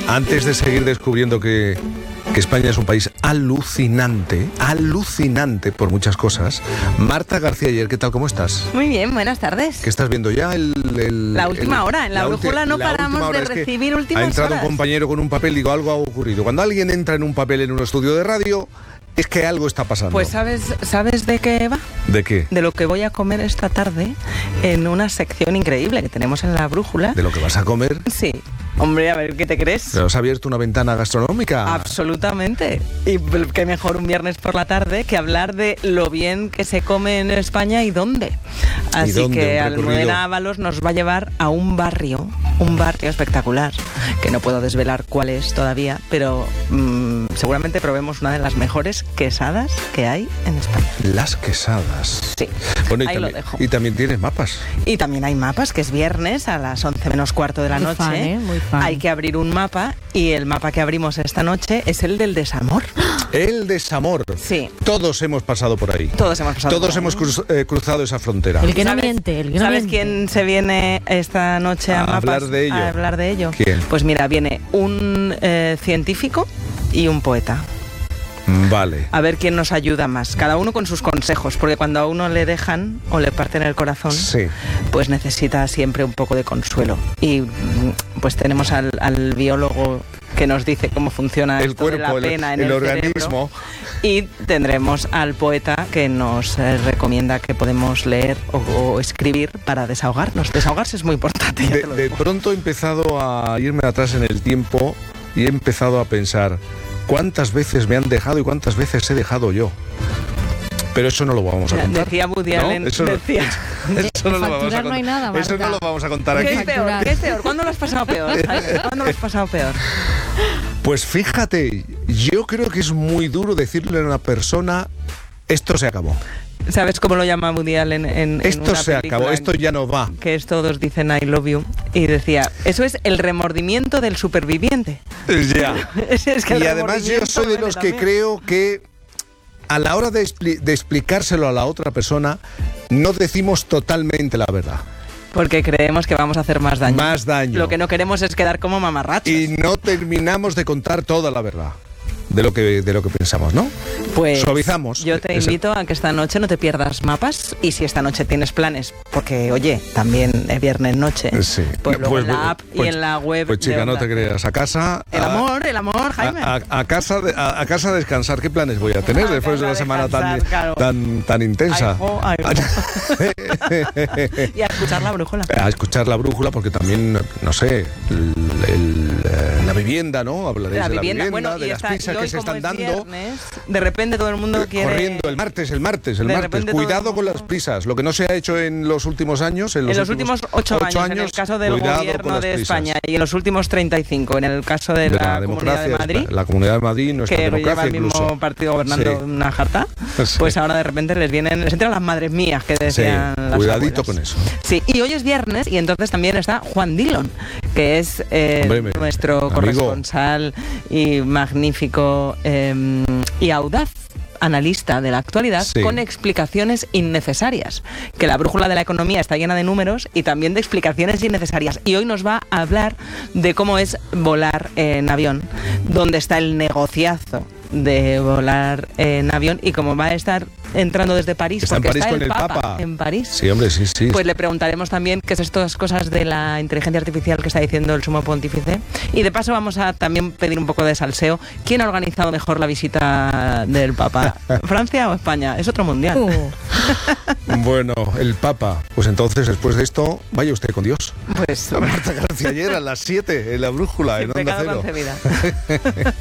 Antes de seguir descubriendo que España es un país alucinante por muchas cosas. Marta García Ayer, ¿qué tal? ¿Cómo estás? Muy bien, buenas tardes. ¿Qué estás viendo ya? La última hora, en la brújula no paramos de recibir últimas horas. Ha entrado un compañero con un papel, digo, algo ha ocurrido. Cuando alguien entra en un papel en un estudio de radio, es que algo está pasando. Pues ¿sabes de qué va? ¿De qué? De lo que voy a comer esta tarde en una sección increíble que tenemos en la brújula. ¿De lo que vas a comer? Sí. Hombre, a ver, ¿qué te crees? ¿Pero has abierto una ventana gastronómica? Absolutamente. Y qué mejor un viernes por la tarde que hablar de lo bien que se come en España y dónde. Así que Almudena Ábalos nos va a llevar a un barrio espectacular, que no puedo desvelar cuál es todavía, pero seguramente probemos una de las mejores quesadas que hay en España. Las quesadas. Sí. Bueno, ahí lo dejo. Y también tienes mapas. Y también hay mapas, que es viernes a las 11 menos cuarto de la noche. Fan, ¿eh? Muy fan. Hay que abrir un mapa y el mapa que abrimos esta noche es el del desamor. El desamor. Sí. Todos hemos pasado por ahí. Todos hemos pasado Todos por ahí. hemos cruzado esa frontera. El que no miente, el que no ¿Sabes miente. quién se viene esta noche a mapas hablar de ello? A hablar de ello? ¿Quién? Pues mira, viene un científico y un poeta. Vale. A ver quién nos ayuda más. Cada uno con sus consejos, porque cuando a uno le dejan o le parten el corazón, Sí. pues necesita siempre un poco de consuelo. Y pues tenemos al biólogo que nos dice cómo funciona El esto de cuerpo, la pena en el el organismo. cerebro. Y tendremos al poeta que nos recomienda que podemos leer o escribir para desahogarnos. Desahogarse es muy importante. Ya te lo De digo. pronto he empezado a irme atrás en el tiempo y he empezado a pensar cuántas veces me han dejado y cuántas veces he dejado yo. Pero eso no lo vamos a contar. Decía Woody Allen, ¿No? Eso no lo vamos a facturar contar. no hay nada, Marta. Eso no lo vamos a contar ¿Qué aquí. es peor? ¿Qué es peor? ¿Cuándo lo has pasado peor? ¿Cuándo lo has pasado peor? Pues fíjate, yo creo que es muy duro decirle a una persona, esto se acabó. ¿Sabes cómo lo llama Woody Allen en Esto una se película? acabó, esto ya no va. Que es Todos dicen I love you. Y decía, eso es el remordimiento del superviviente. Ya. Es que el Y además yo remordimiento soy de los que también. creo que a la hora de explicárselo a la otra persona, no decimos totalmente la verdad. Porque creemos que vamos a hacer más daño. Más daño. Lo que no queremos es quedar como mamarrachos. Y no terminamos de contar toda la verdad de lo que pensamos, ¿no? Pues suavizamos. yo te invito a que esta noche no te pierdas mapas, y si esta noche tienes planes, porque oye, también es viernes noche, Sí. pues luego Pues, en la app y en la web. Pues chica, de no Onda te creas. A casa. El amor, Jaime. A casa a descansar. ¿Qué planes voy a tener A después de casa una semana descansar, claro. tan intensa? Ay, y a escuchar la brújula. A escuchar la brújula, porque también, no sé, la vivienda, ¿no? Hablaréis de la vivienda, bueno, de las pizzas que se están dando. Viernes, de repente todo el mundo quiere... Corriendo, el martes. De repente Cuidado todo el con mundo- las prisas. Lo que no se ha hecho en los últimos años, en los últimos 8 años, en el caso del cuidado con gobierno las de prisas. España, y en los últimos 35, en el caso de la Comunidad de Madrid, la Comunidad de Madrid, nuestra que democracia lleva el mismo incluso. partido gobernando Sí. una jarta, Sí. pues ahora de repente les entran las madres mías, que decían Sí, las cuidadito abuelas. con eso. Sí, y hoy es viernes, y entonces también está Juan Dillon, que es Hombre, nuestro amigo. corresponsal y magnífico y audaz analista de la actualidad, Sí. con explicaciones innecesarias, que la brújula de la economía está llena de números y también de explicaciones innecesarias, y hoy nos va a hablar de cómo es volar en avión, dónde está el negociazo de volar en avión, y cómo va a estar entrando desde París, Está en porque París está con el Papa. en París. Sí, hombre, sí. Pues le preguntaremos también qué es estas cosas de la inteligencia artificial que está diciendo el sumo pontífice. Y de paso vamos a también pedir un poco de salseo. ¿Quién ha organizado mejor la visita del Papa? ¿Francia o España? Es otro mundial. Bueno, el Papa. Pues entonces, después de esto, vaya usted con Dios. Pues Marta García Ayer a las 7 en la brújula, en sin Onda pecado Cero. concebida.